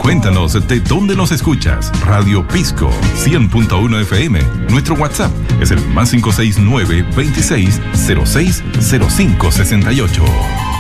Cuéntanos de dónde nos escuchas. Radio Pisco 100.1 FM. Nuestro WhatsApp es el +569 26 06 05 68.